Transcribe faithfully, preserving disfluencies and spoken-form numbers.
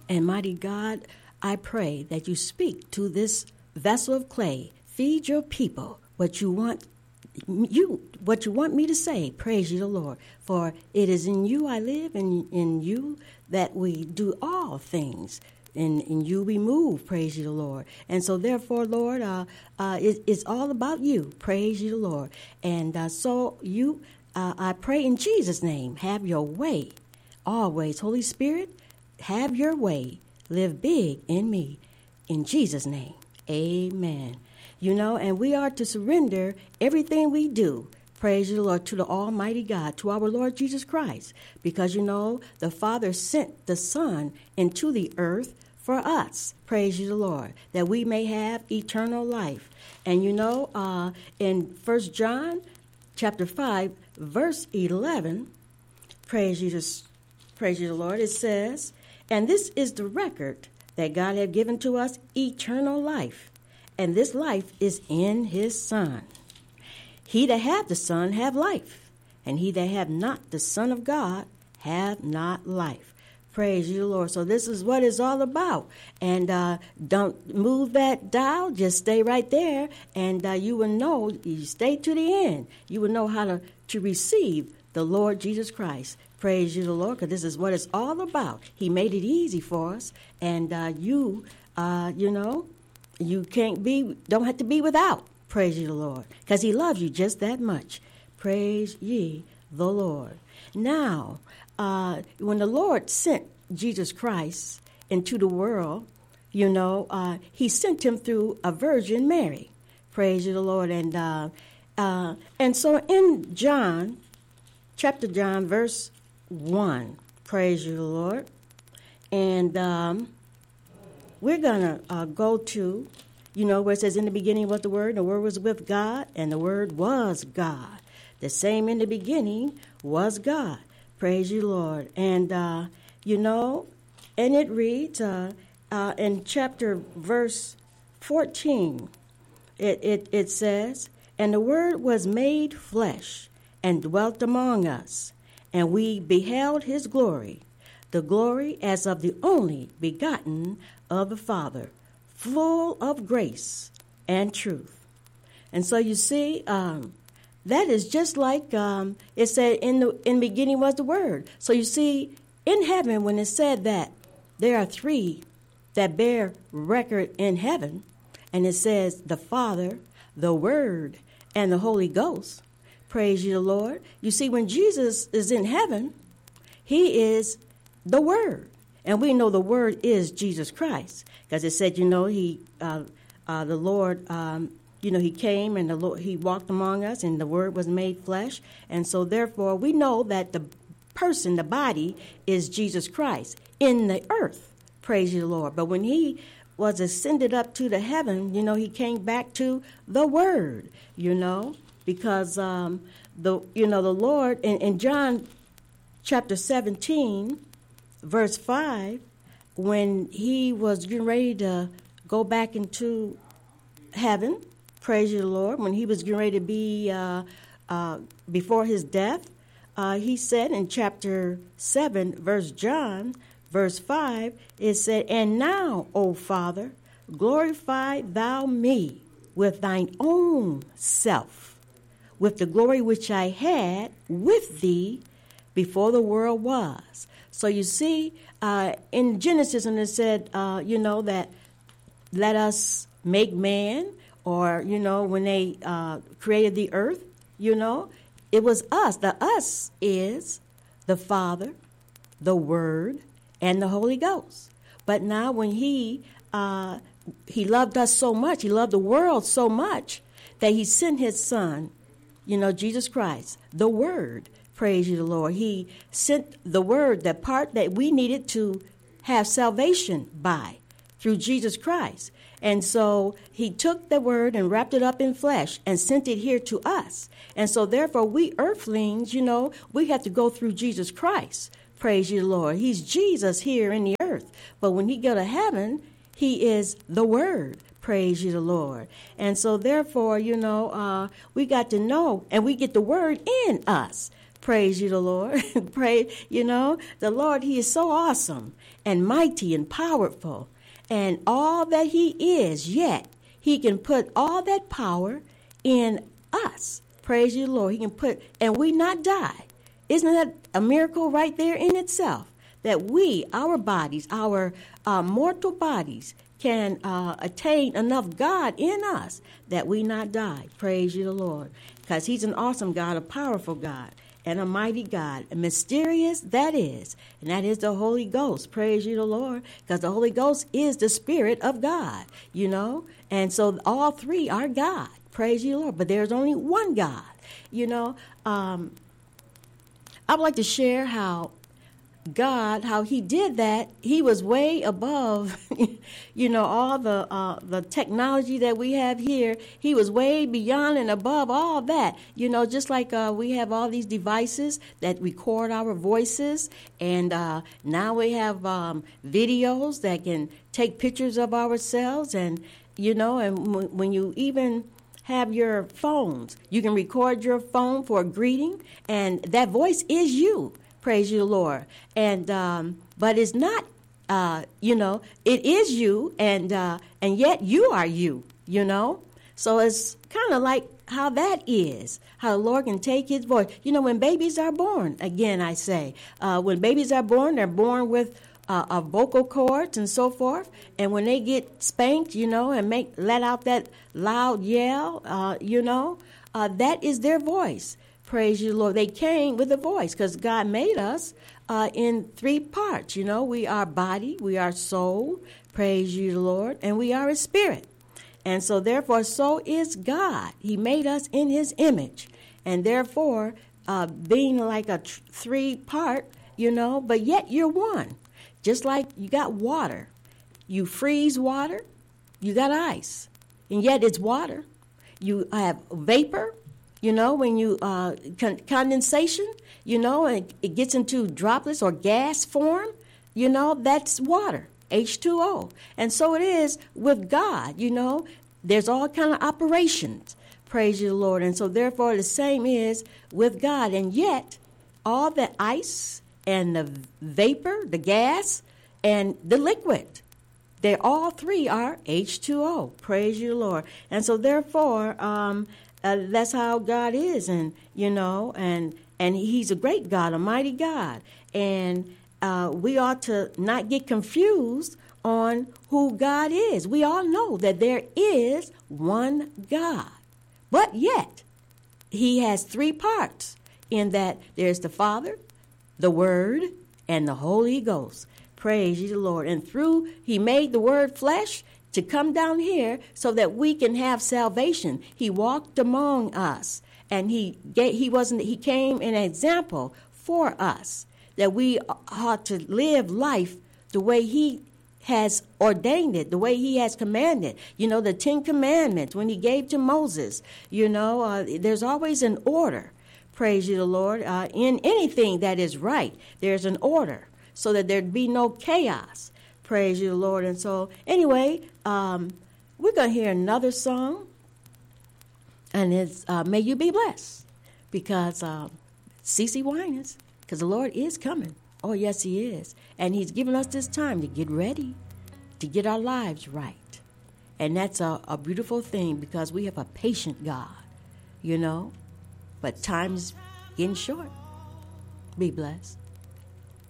And mighty God, I pray that you speak to this vessel of clay. Feed your people what you want you what you want me to say. Praise you, the Lord. For it is in you I live, and in you that we do all things. In, in you we move, praise you, the Lord. And so therefore, Lord, uh, uh, it, it's all about you. Praise you, the Lord. And uh, so you, uh, I pray in Jesus' name, have your way always. Holy Spirit, have your way. Live big in me. In Jesus' name, amen. You know, and we are to surrender everything we do, praise you, Lord, to the Almighty God, to our Lord Jesus Christ. Because, you know, the Father sent the Son into the earth for us, praise you, the Lord, that we may have eternal life. And, you know, uh, in First John chapter five, verse eleven, praise you, to, praise you, the Lord, it says, and this is the record that God hath given to us, eternal life. And this life is in his Son. He that hath the Son have life, and he that hath not the Son of God have not life. Praise you, Lord. So this is what it's all about. And uh, don't move that dial. Just stay right there, and uh, you will know, you stay to the end. You will know how to, to receive the Lord Jesus Christ. Praise you, the Lord, because this is what it's all about. He made it easy for us, and uh, you, uh, you know, you can't be, don't have to be without. Praise you, the Lord, because he loves you just that much. Praise ye the Lord. Now, uh, when the Lord sent Jesus Christ into the world, you know, uh, he sent him through a Virgin Mary. Praise you, the Lord. And uh, uh, and so in John, chapter John, verse one, praise you, the Lord. And um, we're going to uh, go to, you know, where it says, in the beginning was the Word, and the Word was with God, and the Word was God. The same in the beginning was God. Praise you, Lord. And, uh, you know, and it reads uh, uh, in chapter verse fourteen, it, it, it says, and the Word was made flesh and dwelt among us, and we beheld his glory, the glory as of the only begotten of the Father, full of grace and truth. And so you see, um, that is just like um, it said in the in the beginning was the Word. So you see, in heaven, when it said that there are three that bear record in heaven, and it says the Father, the Word, and the Holy Ghost, praise you, the Lord. You see, when Jesus is in heaven, he is the Word. And we know the Word is Jesus Christ, because it said, you know, he, uh, uh, the Lord, um, you know, he came and the Lord, he walked among us, and the Word was made flesh. And so, therefore, we know that the person, the body, is Jesus Christ in the earth. Praise you, the Lord. But when he was ascended up to the heaven, you know, he came back to the Word, you know, because um, the, you know, the Lord in, in John chapter seventeen. Verse five, when he was getting ready to go back into heaven, praise you, the Lord, when he was getting ready to be uh, uh, before his death, uh, he said in chapter seven, verse John, verse five, it said, and now, O Father, glorify thou me with thine own self, with the glory which I had with thee before the world was. So you see, uh, in Genesis, when it said, uh, you know, that let us make man, or, you know, when they uh, created the earth, you know, it was us. The us is the Father, the Word, and the Holy Ghost. But now when he, uh, he loved us so much, he loved the world so much, that he sent his Son, you know, Jesus Christ, the Word. Praise you, the Lord. He sent the Word, that part that we needed to have salvation by, through Jesus Christ. And so he took the Word and wrapped it up in flesh and sent it here to us. And so therefore we earthlings, you know, we have to go through Jesus Christ. Praise you, the Lord. He's Jesus here in the earth. But when he go to heaven, he is the Word. Praise you, the Lord. And so therefore, you know, uh, we got to know, and we get the Word in us. Praise you, the Lord. Pray, you know, the Lord, he is so awesome and mighty and powerful. And all that he is, yet he can put all that power in us. Praise you, Lord. He can put, and we not die. Isn't that a miracle right there in itself? That we, our bodies, our uh, mortal bodies, can uh, attain enough God in us that we not die. Praise you, the Lord. Because he's an awesome God, a powerful God, and a mighty God, a mysterious that is, and that is the Holy Ghost. Praise you, the Lord, because the Holy Ghost is the Spirit of God, you know, and so all three are God. Praise you, Lord, but there's only one God, you know. Um, I would like to share how God, how he did that. He was way above, you know, all the uh, the technology that we have here. He was way beyond and above all that. You know, just like uh, we have all these devices that record our voices, and uh, now we have um, videos that can take pictures of ourselves, and, you know, and w- when you even have your phones, you can record your phone for a greeting, and that voice is you. Praise you, Lord. And um, but it's not, uh, you know, it is you, and uh, and yet you are you, you know. So it's kind of like how that is, how the Lord can take his voice. You know, when babies are born, again, I say, uh, when babies are born, they're born with uh, a vocal cords and so forth. And when they get spanked, you know, and make let out that loud yell, uh, you know, uh, that is their voice. Praise you, Lord. They came with a voice because God made us uh, in three parts. You know, we are body, we are soul, praise you, Lord, and we are a spirit. And so, therefore, so is God. He made us in his image. And therefore, uh, being like a tr- three part, you know, but yet you're one. Just like you got water. You freeze water, you got ice. And yet it's water. You have vapor. You know, when you, uh, con- condensation, you know, and it gets into droplets or gas form, you know, that's water, H two O. And so it is with God, you know, there's all kind of operations, praise you, Lord. And so therefore the same is with God. And yet all the ice and the vapor, the gas, and the liquid, they all three are H two O, praise you, Lord. And so therefore, um, Uh, that's how God is, and you know, and and he's a great God, a mighty God, and uh, we ought to not get confused on who God is. We all know that there is one God, but yet he has three parts in that there's the Father, the Word, and the Holy Ghost. Praise you, the Lord. And through, he made the Word flesh to come down here so that we can have salvation. He walked among us, and he gave, he wasn't he came an example for us that we ought to live life the way he has ordained it, the way he has commanded. You know, the Ten Commandments when he gave to Moses. You know, uh, there's always an order. Praise you, the Lord. Uh, in anything that is right, there's an order so that there'd be no chaos. Praise you, Lord. And so, anyway, um, we're going to hear another song, and it's uh, May You Be Blessed, because uh, CeCe Winans, because the Lord is coming. Oh, yes, he is. And he's given us this time to get ready, to get our lives right. And that's a, a beautiful thing, because we have a patient God, you know, but time's getting short. Be blessed.